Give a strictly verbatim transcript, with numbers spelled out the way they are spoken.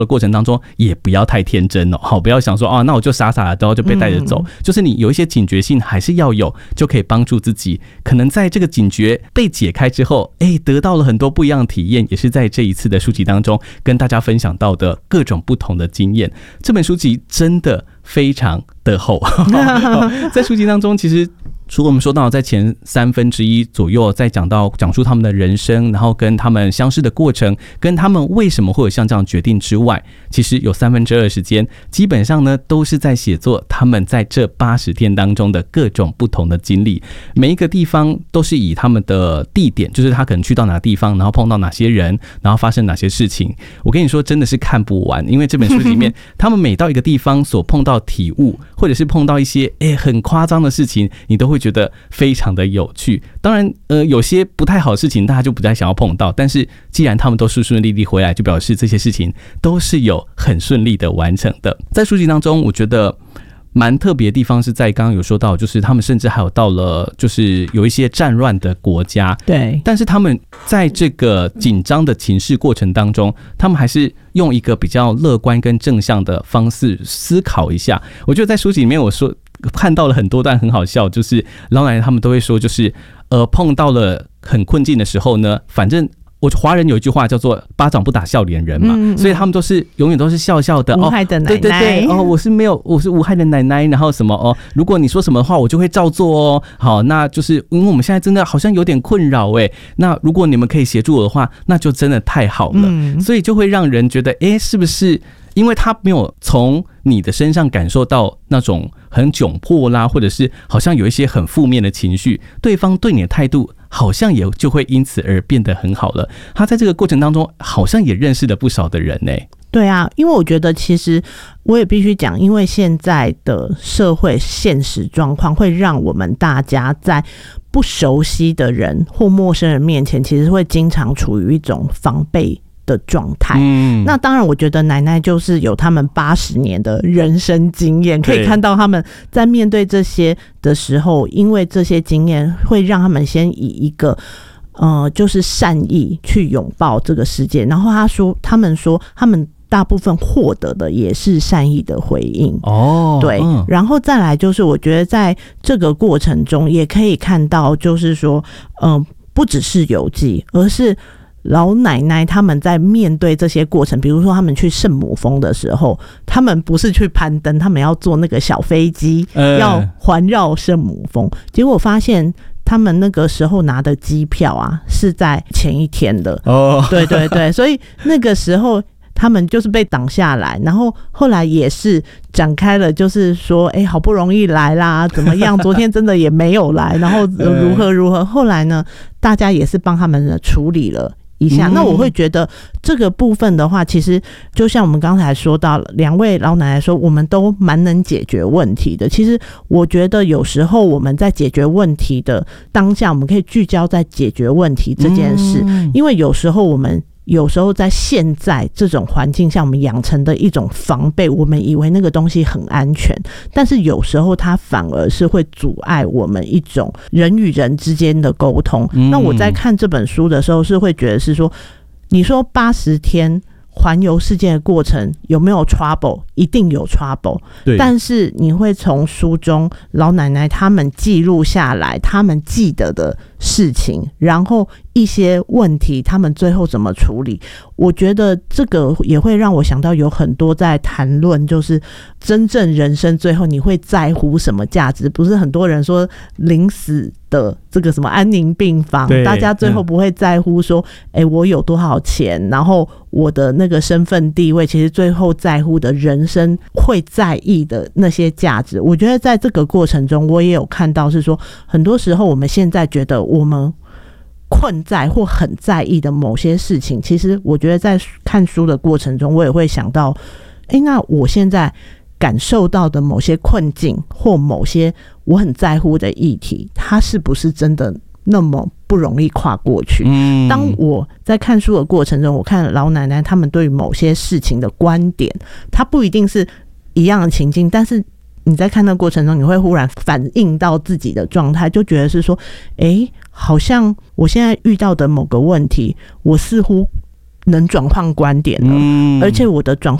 的过程当中也不要太天真哦，好，不要想说啊，那我就傻傻的然后就被带着走、嗯、就是你有一些警觉性还是要有，就可以帮助自己可能在这个警觉被解开之后，哎，得到了很多不一样的体验，也是在这一次的书籍当中跟大家分享到的各种不同的经验。这本书籍真的非常的厚在书籍当中其实除了我们说到在前三分之一左右在讲到讲述他们的人生，然后跟他们相识的过程，跟他们为什么会有像这样决定之外，其实有三分之二的时间基本上呢都是在写作他们在这八十天当中的各种不同的经历。每一个地方都是以他们的地点，就是他可能去到哪个地方，然后碰到哪些人，然后发生哪些事情。我跟你说真的是看不完，因为这本书里面他们每到一个地方所碰到体悟，或者是碰到一些诶很夸张的事情，你都会觉得非常的有趣。当然呃，有些不太好的事情大家就不太想要碰到，但是既然他们都顺顺利利回来，就表示这些事情都是有很顺利的完成的。在书籍当中我觉得蛮特别的地方是在刚刚有说到，就是他们甚至还有到了就是有一些战乱的国家，对，但是他们在这个紧张的情势过程当中，他们还是用一个比较乐观跟正向的方式思考一下。我觉得在书籍里面我说看到了很多段很好笑，就是老奶奶他们都会说，就是呃碰到了很困境的时候呢，反正我华人有一句话叫做巴掌不打笑脸人嘛、嗯嗯、所以他们都是永远都是笑笑的，无害的奶奶、哦、对对对哦，我是没有我是无害的奶奶，然后什么哦，如果你说什么话我就会照做哦。好，那就是因为我们现在真的好像有点困扰哎，那如果你们可以协助我的话，那就真的太好了、嗯、所以就会让人觉得哎，是不是因为他没有从你的身上感受到那种很窘迫啦，或者是好像有一些很负面的情绪，对方对你的态度好像也就会因此而变得很好了。他在这个过程当中好像也认识了不少的人呢、欸。 对啊，因为我觉得其实我也必须讲，因为现在的社会现实状况会让我们大家在不熟悉的人或陌生人面前，其实会经常处于一种防备的状态、嗯、那当然我觉得奶奶就是有他们八十年的人生经验，可以看到他们在面对这些的时候，因为这些经验会让他们先以一个呃，就是善意去拥抱这个世界，然后他说他们说他们大部分获得的也是善意的回应哦，对、嗯，然后再来就是我觉得在这个过程中也可以看到，就是说嗯、呃，不只是游记，而是老奶奶他们在面对这些过程，比如说他们去圣母峰的时候，他们不是去攀登，他们要坐那个小飞机、呃、要环绕圣母峰，结果发现他们那个时候拿的机票啊是在前一天的哦，对对对，所以那个时候他们就是被挡下来，然后后来也是展开了，就是说哎、欸，好不容易来啦，怎么样，昨天真的也没有来，然后如何如何，后来呢大家也是帮他们处理了一下。那我会觉得这个部分的话，其实就像我们刚才说到两位老奶奶说我们都蛮能解决问题的，其实我觉得有时候我们在解决问题的当下，我们可以聚焦在解决问题这件事，因为有时候我们有时候在现在这种环境下，我们养成的一种防备，我们以为那个东西很安全，但是有时候它反而是会阻碍我们一种人与人之间的沟通、嗯、那我在看这本书的时候是会觉得是说，你说八十天环游世界的过程有没有 trouble？ 一定有 trouble， 但是你会从书中老奶奶他们记录下来他们记得的事情，然后一些问题他们最后怎么处理，我觉得这个也会让我想到有很多在谈论，就是真正人生最后你会在乎什么价值，不是很多人说临死的这个什么安宁病房，大家最后不会在乎说哎、欸，我有多少钱，然后我的那个身份地位，其实最后在乎的人生会在意的那些价值。我觉得在这个过程中我也有看到是说，很多时候我们现在觉得我们困在或很在意的某些事情，其实我觉得在看书的过程中我也会想到，哎，那我现在感受到的某些困境或某些我很在乎的议题，它是不是真的那么不容易跨过去、嗯、当我在看书的过程中，我看老奶奶他们对于某些事情的观点，它不一定是一样的情境，但是你在看的过程中你会忽然反映到自己的状态，就觉得是说诶，好像我现在遇到的某个问题，我似乎能转换观点了， 嗯， 而且我的转